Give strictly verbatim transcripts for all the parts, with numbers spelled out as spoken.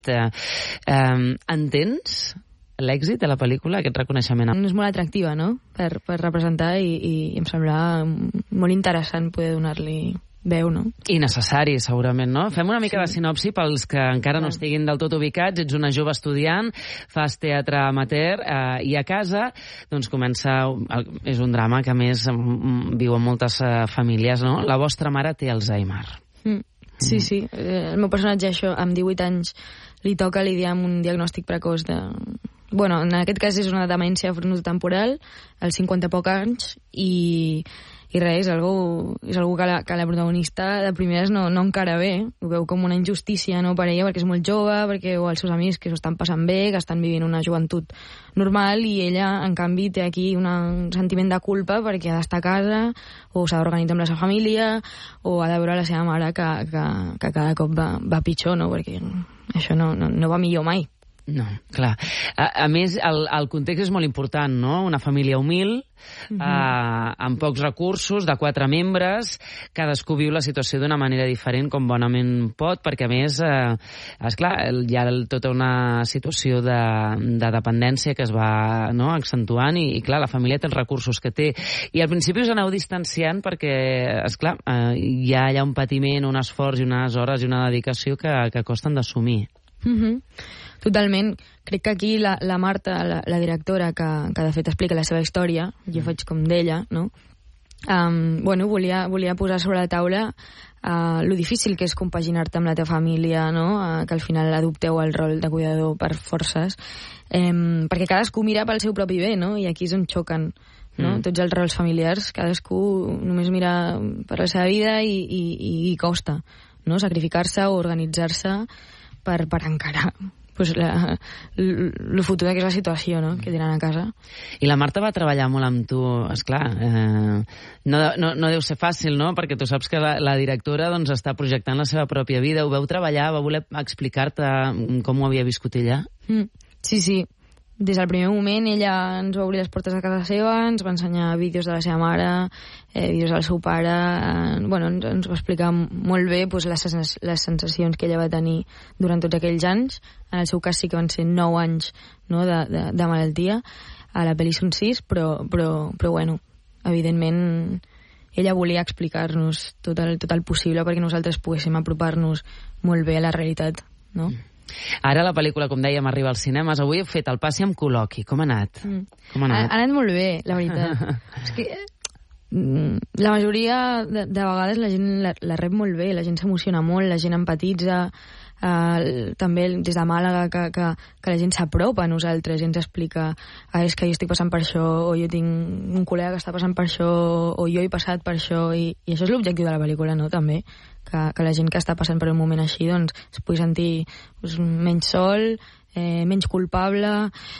Eh, eh, entens l'èxit de la pel·lícula, aquest reconeixement? És molt atractiva, no?, per, per representar i, i em sembla molt interessant poder donar-li veu, no? I necessari, segurament, no? Fem una mica sí. de sinopsi pels que encara no Clar. estiguin del tot ubicats. Ets una jove estudiant, fas teatre amateur eh, i a casa doncs comença... És un drama que, a més, viuen moltes eh, famílies, no? La vostra mare té Alzheimer. Mm. Sí, sí. El meu personatge, això, amb divuit anys, li toca lidiar amb un diagnòstic precoç de... Bueno, en aquest cas és una demència frontotemporal, als cinquanta poc anys, i, i res, és algú, és algú que, la, que la protagonista de primeres no, no encara bé, ho veu com una injustícia, no, per ella, perquè és molt jove, perquè o els seus amics que s'ho estan passant bé, que estan vivint una joventut normal, i ella, en canvi, té aquí una, un sentiment de culpa perquè ha d'estar a casa, o s'ha d'organitzar amb la seva família, o ha de veure la seva mare que, que, que cada cop va, va pitjor, no, perquè això no, no, no va millor mai. No, clar. A, a més, el, el context és molt important, no? Una família humil, uh-huh. eh, amb pocs recursos, de quatre membres, cadascú viu la situació d'una manera diferent, com bonament pot, perquè a més, eh, esclar, hi ha tota una situació de, de dependència que es va, no, accentuant, i, i clar, la família té els recursos que té. I al principi us aneu distanciant perquè, esclar, eh, hi ha allà un patiment, un esforç i unes hores i una dedicació que, que costen d'assumir. Mhm. Totalment. Crec que aquí la, la Marta, la, la directora, que, que de fet explica la seva història, jo faig com d'ella, no? Um, bueno, volia, volia posar sobre la taula uh, lo difícil que és compaginar-te amb la teva família, no? Uh, que al final adopteu el rol de cuidador per forces, um, perquè cadascú mira pel seu propi bé, no? I aquí és on xoquen, no? Mm. Tots els rols familiars, cadascú només mira per la seva vida i, i, i, i costa, no? Sacrificar-se o organitzar-se per, per encarar pues la, lo fotuda que és la situació, no?, que tenen a casa. I la Marta va treballar molt amb tu, esclar. Eh, no, no, no deu ser fàcil, no?, perquè tu saps que la, la directora doncs, està projectant la seva pròpia vida. Ho veu treballar? Va voler explicar-te com ho havia viscut ella? Mm, sí, sí. Des del primer moment ella ens va obrir les portes de casa seva, ens va ensenyar vídeos de la seva mare, eh, vídeos del seu pare, eh, bueno, ens, ens va explicar molt bé pues, les, les sensacions que ella va tenir durant tots aquells anys. En el seu cas sí que van ser nou anys, no, de, de, de malaltia. A la pel·li són sis, però, però, però bueno, evidentment ella volia explicar-nos tot el, tot el possible perquè nosaltres poguéssim apropar-nos molt bé a la realitat, no? Mm. Ara la pel·lícula, com dèiem, arriba als cinemes. Avui heu fet el passi amb col·loqui. Com ha anat? Mm. Com ha anat? Ha, ha anat molt bé, la veritat. És que la majoria de, de vegades la gent la, la rep molt bé, la gent s'emociona molt, la gent empatitza, Uh, també des de Màlaga que, que, que la gent s'apropa a nosaltres i ens explica ah, és que jo estic passant per això, o jo tinc un col·lega que està passant per això, o jo he passat per això, i, i això és l'objectiu de la pel·lícula, no?, també, que, que la gent que està passant per un moment així doncs es pugui sentir doncs, menys sol, eh, menys culpable,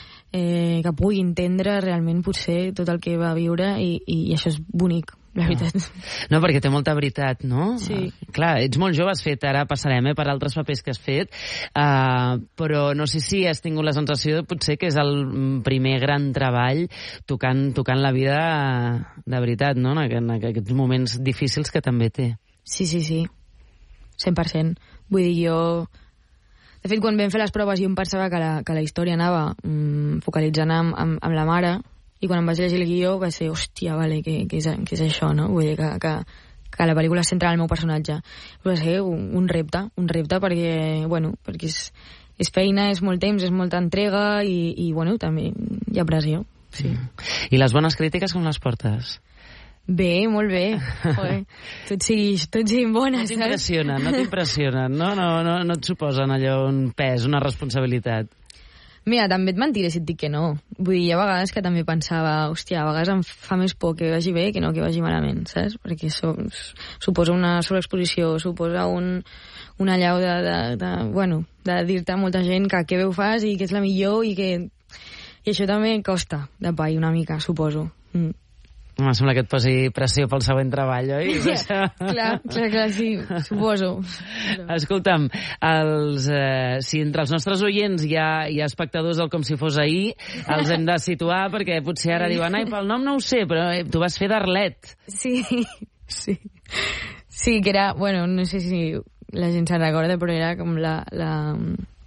eh, que pugui entendre realment potser tot el que va viure, i, i, i això és bonic, la veritat. No, perquè té molta veritat, no? Sí. Clar, ets molt jove, has fet, ara passarem eh, per altres papers que has fet, uh, però no sé si has tingut la sensació de, potser que és el primer gran treball tocant, tocant la vida de veritat, no? En, en aquests moments difícils que també té. Sí, sí, sí. cent per cent. Vull dir, jo... De fet, quan vam fer les proves jo em pensava que la, que la història anava mm, focalitzant amb, amb, amb la mare, i quan em vaig llegir el guió va ser, hòstia, vale, què, què, és, què és això, no? Vull dir que, que, que la pel·lícula es centra en el meu personatge. Va ser un, un repte, un repte perquè, bueno, perquè és, és feina, és molt temps, és molta entrega i, i bueno, també hi ha pressió, sí. Mm. I les bones crítiques com les portes? Bé, molt bé. Joder, tot sigui, tot siguin bones, no t'impressionen, no t'impressionen, no? No, no, no et suposen allò un pes, una responsabilitat? Mira, també et mentiré si et dic que no. Vull dir, hi ha vegades que també pensava, hòstia, a vegades em fa més por que vagi bé que no que vagi malament, saps? Perquè això suposa una sobreexposició, suposa un, una allau de, de, de, bueno, de dir-te a molta gent que què bé ho fas i que és la millor i que... I això també costa de pair una mica, suposo. Mm. Em sembla que et posi pressió pel següent treball, oi? Yeah, clar, clar, clar, sí, suposo. Escolta'm, els, eh, si entre els nostres oients hi ha, hi ha espectadors del Com si fos ahir, els hem de situar, perquè potser ara diuen, ai, pel nom no ho sé, però eh, tu vas fer d'Arlet. Sí, sí. Sí, que era, bueno, no sé si la gent se'n recorda, però era com la... la